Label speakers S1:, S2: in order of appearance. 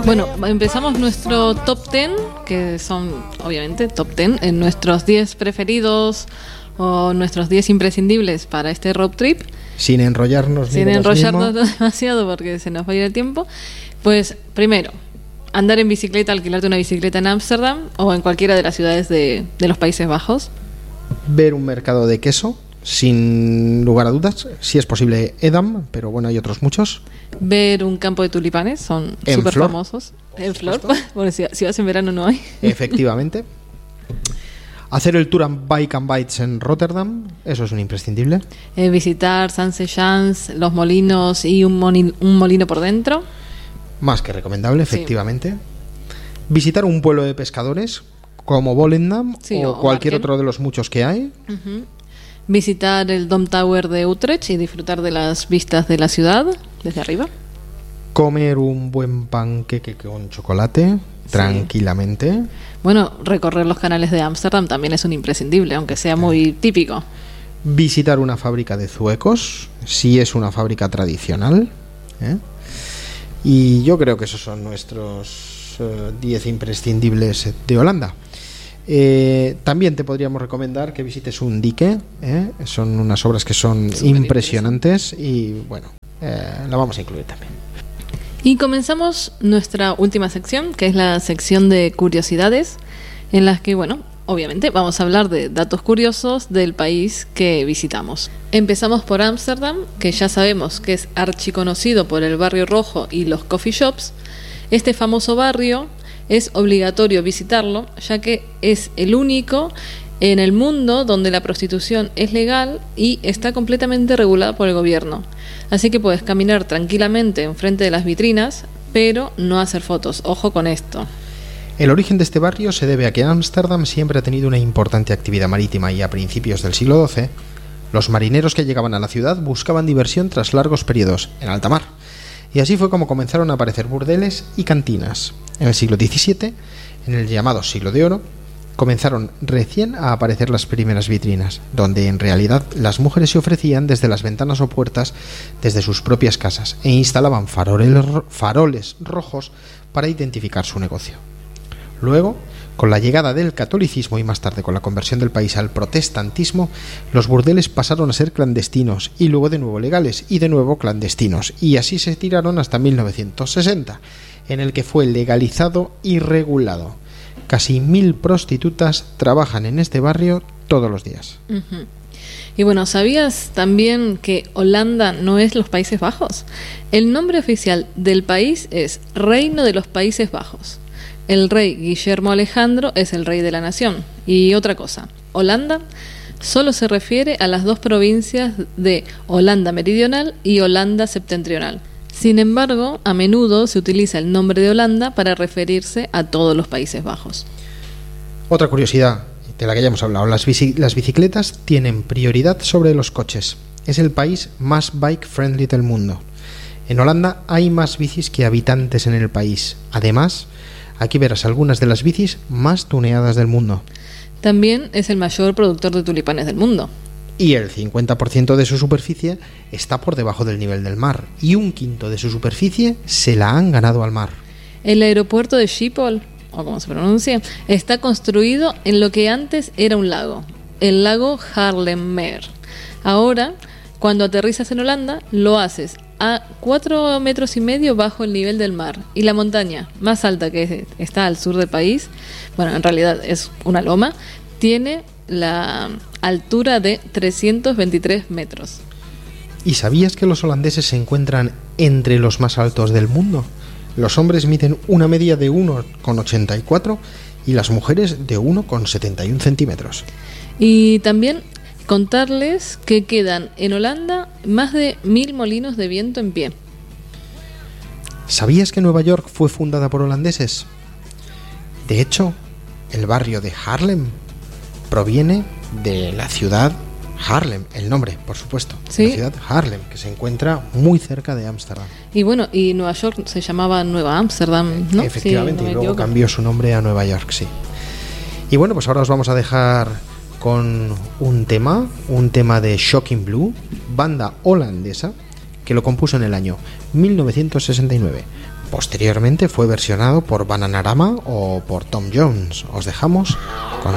S1: Bueno, empezamos nuestro top 10, que son obviamente top 10, en nuestros 10 preferidos o nuestros 10 imprescindibles para este road trip.
S2: Sin enrollarnos
S1: demasiado porque se nos va a ir el tiempo. Pues primero, andar en bicicleta, alquilarte una bicicleta en Ámsterdam o en cualquiera de las ciudades de los Países Bajos.
S2: Ver un mercado de queso, sin lugar a dudas, si es posible Edam, pero bueno, hay otros muchos.
S1: Ver un campo de tulipanes, son súper famosos. En flor, bueno, si vas en verano no hay.
S2: Efectivamente. Hacer el tour Bike and Bites en Rotterdam, eso es un imprescindible.
S1: Visitar San Sechans, los molinos y un molino por dentro.
S2: Más que recomendable, efectivamente. Sí. Visitar un pueblo de pescadores como Volendam, sí, o cualquier otro de los muchos que hay.
S1: Uh-huh. Visitar el Dom Tower de Utrecht y disfrutar de las vistas de la ciudad desde arriba.
S2: Comer un buen panqueque con chocolate, tranquilamente.
S1: Bueno, recorrer los canales de Ámsterdam también es un imprescindible, aunque sea muy típico.
S2: Visitar una fábrica de zuecos, si es una fábrica tradicional. Y yo creo que esos son nuestros 10 imprescindibles de Holanda. También te podríamos recomendar que visites un dique, son unas obras que son impresionantes y bueno, la vamos a incluir también.
S1: Y comenzamos nuestra última sección, que es la sección de curiosidades, en las que, bueno, obviamente vamos a hablar de datos curiosos del país que visitamos. Empezamos por Ámsterdam, que ya sabemos que es archiconocido por el barrio rojo y los coffee shops. Este famoso barrio es obligatorio visitarlo, ya que es el único en el mundo donde la prostitución es legal y está completamente regulada por el gobierno. Así que puedes caminar tranquilamente enfrente de las vitrinas, pero no hacer fotos. Ojo con esto.
S2: El origen de este barrio se debe a que Ámsterdam siempre ha tenido una importante actividad marítima y a principios del siglo XII, los marineros que llegaban a la ciudad buscaban diversión tras largos periodos en alta mar. Y así fue como comenzaron a aparecer burdeles y cantinas. En el siglo XVII, en el llamado Siglo de Oro, comenzaron recién a aparecer las primeras vitrinas, donde en realidad las mujeres se ofrecían desde las ventanas o puertas desde sus propias casas e instalaban faroles rojos para identificar su negocio. Luego, con la llegada del catolicismo y más tarde con la conversión del país al protestantismo, los burdeles pasaron a ser clandestinos y luego de nuevo legales y de nuevo clandestinos, y así se tiraron hasta 1960, en el que fue legalizado y regulado. Casi 1000 prostitutas trabajan en este barrio todos los días.
S1: Uh-huh. Y bueno, ¿sabías también que Holanda no es los Países Bajos? El nombre oficial del país es Reino de los Países Bajos. El rey Guillermo Alejandro es el rey de la nación. Y otra cosa, Holanda solo se refiere a las dos provincias de Holanda Meridional y Holanda Septentrional. Sin embargo, a menudo se utiliza el nombre de Holanda para referirse a todos los Países Bajos.
S2: Otra curiosidad de la que ya hemos hablado, las bicicletas tienen prioridad sobre los coches. Es el país más bike friendly del mundo. En Holanda hay más bicis que habitantes en el país. Además, aquí verás algunas de las bicis más tuneadas del mundo.
S1: También es el mayor productor de tulipanes del mundo.
S2: Y el 50% de su superficie está por debajo del nivel del mar, y 1/5 de su superficie se la han ganado al mar.
S1: El aeropuerto de Schiphol, o como se pronuncia, está construido en lo que antes era un lago, el lago Haarlemmer. Ahora, cuando aterrizas en Holanda, lo haces a 4,5 metros bajo el nivel del mar, y la montaña más alta que está al sur del país, bueno, en realidad es una loma, tiene la altura de 323 metros.
S2: ¿Y sabías que los holandeses se encuentran entre los más altos del mundo? Los hombres miden una media de 1,84 y las mujeres de 1,71 centímetros.
S1: Y también contarles que quedan en Holanda más de 1000 molinos de viento en pie.
S2: ¿Sabías que Nueva York fue fundada por holandeses? De hecho, el barrio de Haarlem proviene de la ciudad Haarlem, el nombre, por supuesto,
S1: ¿sí?
S2: La ciudad Haarlem, que se encuentra muy cerca de Ámsterdam.
S1: Y bueno, y Nueva York se llamaba Nueva Ámsterdam, ¿no?
S2: Efectivamente,
S1: sí, no
S2: y luego cambió su nombre a Nueva York, sí. Y bueno, pues ahora os vamos a dejar con un tema de Shocking Blue, banda holandesa, que lo compuso en el año 1969. Posteriormente fue versionado por Bananarama o por Tom Jones. Os dejamos con